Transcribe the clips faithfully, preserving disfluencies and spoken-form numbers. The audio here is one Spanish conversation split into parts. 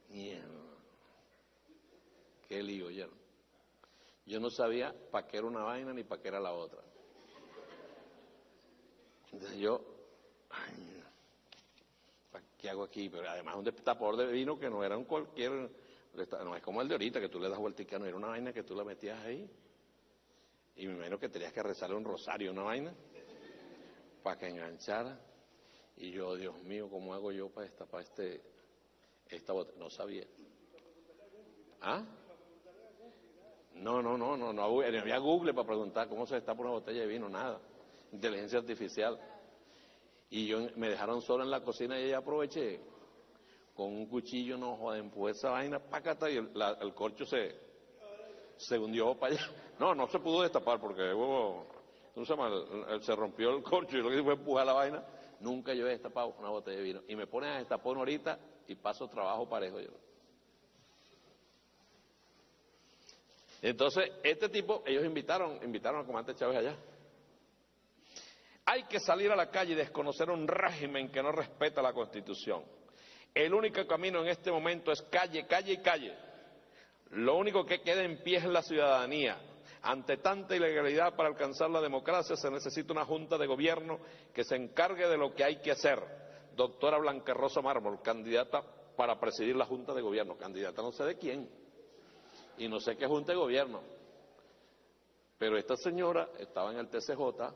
Mierda. Qué lío, ya. Yo no sabía para qué era una vaina ni para qué era la otra. Entonces yo, ay, ¿qué hago aquí? Pero además un destapador de vino que no era un cualquier, no es como el de ahorita, que tú le das vueltica, no era una vaina que tú la metías ahí. Y me imagino que tenías que rezarle un rosario, una vaina, para que enganchara. Y yo, Dios mío, ¿cómo hago yo para destapar este, esta botella? No sabía. ¿Ah? No, no, no, no, no había Google para preguntar cómo se destapa una botella de vino, nada. Inteligencia artificial. Y yo me dejaron solo en la cocina y ahí aproveché con un cuchillo, no joder, empujé esa vaina, pácata, y el, la, el corcho se, se hundió para allá. No, no se pudo destapar porque huevo, ¿cómo se llama? El, el, se rompió el corcho y lo que hice fue empujar la vaina. Nunca yo he destapado una botella de vino. Y me ponen a destapar una ahorita y paso trabajo parejo yo. Entonces, este tipo, ellos invitaron, invitaron al comandante Chávez allá. Hay que salir a la calle y desconocer un régimen que no respeta la Constitución. El único camino en este momento es calle, calle y calle. Lo único que queda en pie es la ciudadanía. Ante tanta ilegalidad, para alcanzar la democracia se necesita una junta de gobierno que se encargue de lo que hay que hacer. Doctora Blanca Rosa Mármol, candidata para presidir la junta de gobierno. Candidata no sé de quién. Y no sé qué junta de gobierno. Pero esta señora estaba en el T C J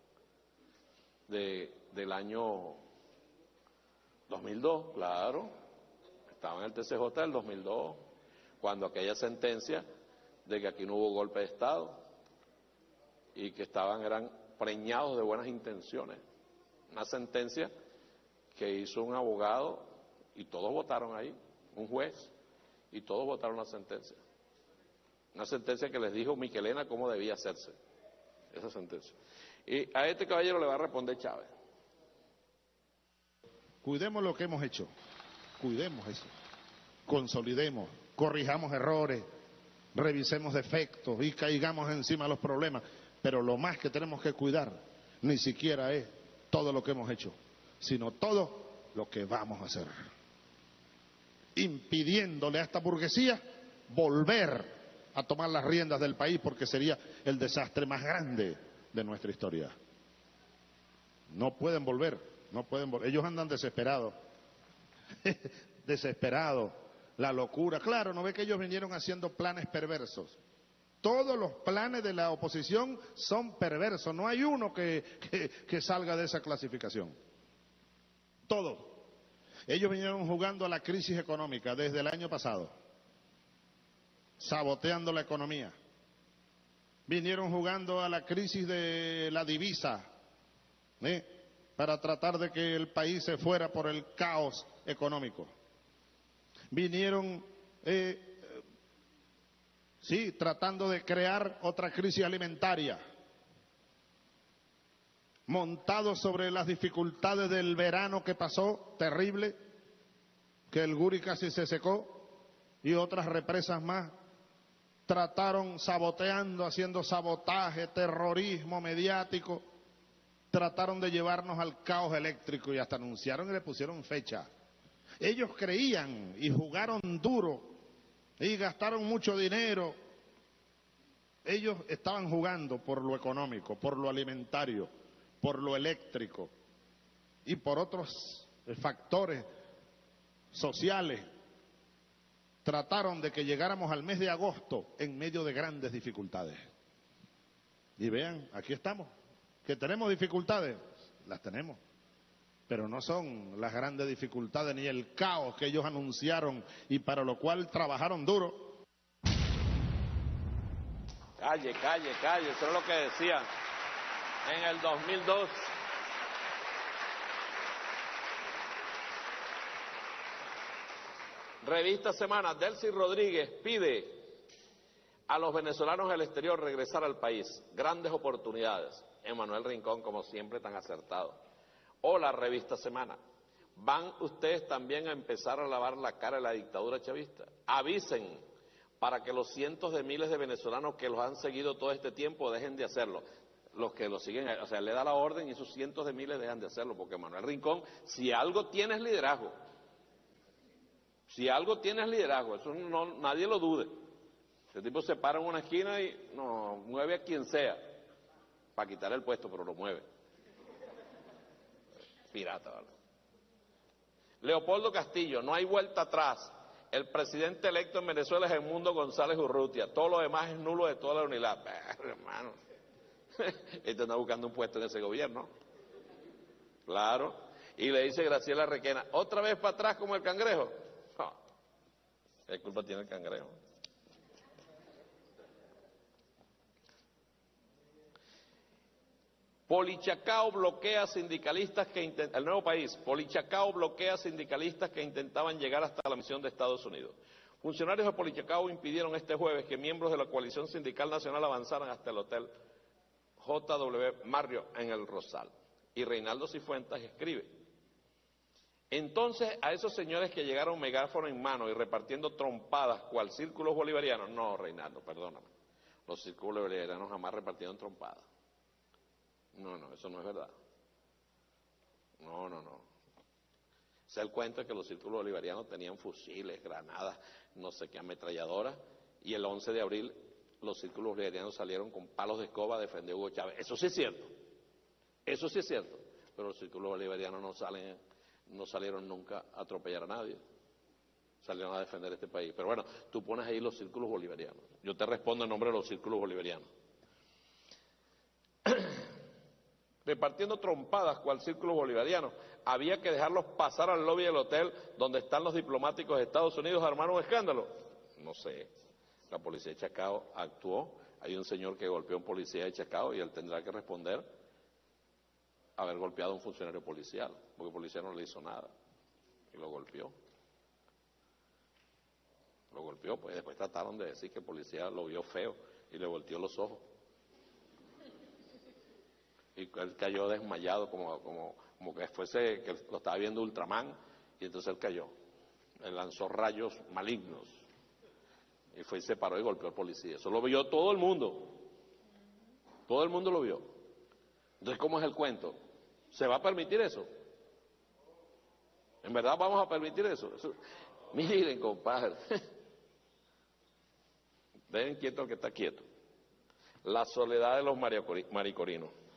de, del año dos mil dos, claro. Estaba en el T C J del dos mil dos, cuando aquella sentencia de que aquí no hubo golpe de Estado y que estaban, eran preñados de buenas intenciones. Una sentencia que hizo un abogado y todos votaron ahí, un juez, y todos votaron la sentencia. Una sentencia que les dijo Miquelena cómo debía hacerse, esa sentencia. Y a este caballero le va a responder Chávez. Cuidemos lo que hemos hecho, cuidemos eso, consolidemos, corrijamos errores, revisemos defectos y caigamos encima de los problemas, pero lo más que tenemos que cuidar ni siquiera es todo lo que hemos hecho, sino todo lo que vamos a hacer, impidiéndole a esta burguesía volver a tomar las riendas del país, porque sería el desastre más grande de nuestra historia. No pueden volver, no pueden volver. Ellos andan desesperados, desesperados, la locura. Claro, no ve que ellos vinieron haciendo planes perversos. Todos los planes de la oposición son perversos, no hay uno que, que, que salga de esa clasificación. Todos. Ellos vinieron jugando a la crisis económica desde el año pasado, saboteando la economía. Vinieron jugando a la crisis de la divisa, ¿eh? para tratar de que el país se fuera por el caos económico. Vinieron, eh, sí, tratando de crear otra crisis alimentaria, montados sobre las dificultades del verano que pasó, terrible, que el Guri casi se secó, y otras represas más. Trataron saboteando, haciendo sabotaje, terrorismo mediático, trataron de llevarnos al caos eléctrico y hasta anunciaron y le pusieron fecha. Ellos creían y jugaron duro y gastaron mucho dinero. Ellos estaban jugando por lo económico, por lo alimentario, por lo eléctrico y por otros factores sociales. Trataron de que llegáramos al mes de agosto en medio de grandes dificultades. Y vean, aquí estamos. ¿Que tenemos dificultades? Las tenemos. Pero no son las grandes dificultades ni el caos que ellos anunciaron y para lo cual trabajaron duro. Calle, calle, calle, eso es lo que decían en el dos mil dos. Revista Semana, Delcy Rodríguez pide a los venezolanos del exterior regresar al país. Grandes oportunidades. Emanuel Rincón, como siempre, tan acertado. Hola, Revista Semana. ¿Van ustedes también a empezar a lavar la cara de la dictadura chavista? Avisen para que los cientos de miles de venezolanos que los han seguido todo este tiempo dejen de hacerlo. Los que lo siguen, o sea, le da la orden y esos cientos de miles dejan de hacerlo, porque Emanuel Rincón, si algo tiene es liderazgo. Si algo tienes liderazgo, eso no, nadie lo dude. Ese tipo se para en una esquina y no mueve a quien sea para quitar el puesto, pero lo mueve. Pirata, ¿vale? Leopoldo Castillo, no hay vuelta atrás. El presidente electo en Venezuela es Edmundo González Urrutia. Todo lo demás es nulo de toda la unidad. Pero, hermano, este anda buscando un puesto en ese gobierno. Claro. Y le dice Graciela Requena, ¿otra vez para atrás como el cangrejo? No. ¿Qué culpa tiene el cangrejo? Polichacao bloquea sindicalistas que intent... el Nuevo País, Polichacao bloquea sindicalistas que intentaban llegar hasta la misión de Estados Unidos. Funcionarios de Polichacao impidieron este jueves que miembros de la coalición sindical nacional avanzaran hasta el hotel J W Marriott en el Rosal. Y Reinaldo Cifuentes escribe, entonces a esos señores que llegaron megáfono en mano y repartiendo trompadas cual círculos bolivarianos, no, Reinaldo, perdóname, los círculos bolivarianos jamás repartieron trompadas. No, no, eso no es verdad. No, no, no. Se da el cuento de que los círculos bolivarianos tenían fusiles, granadas, no sé qué, ametralladoras, y el once de abril los círculos bolivarianos salieron con palos de escoba a defender a Hugo Chávez. Eso sí es cierto. Eso sí es cierto. Pero los círculos bolivarianos no salen, no salieron nunca a atropellar a nadie. Salieron a defender este país. Pero bueno, tú pones ahí los círculos bolivarianos. Yo te respondo en nombre de los círculos bolivarianos. Repartiendo trompadas cual círculo bolivariano, había que dejarlos pasar al lobby del hotel donde están los diplomáticos de Estados Unidos a armar un escándalo. No sé, la policía de Chacao actuó, hay un señor que golpeó a un policía de Chacao y él tendrá que responder haber golpeado a un funcionario policial, porque el policía no le hizo nada y lo golpeó. Lo golpeó, pues después trataron de decir que el policía lo vio feo y le volteó los ojos. Y él cayó desmayado como, como, como que fuese que lo estaba viendo Ultraman, y entonces él cayó. Él lanzó rayos malignos y fue y se paró y golpeó al policía. Eso lo vio todo el mundo. Todo el mundo lo vio. Entonces, ¿cómo es el cuento? ¿Se va a permitir eso? ¿En verdad vamos a permitir eso? eso... Miren, compadre. Dejen quieto al que está quieto. La soledad de los maricorinos.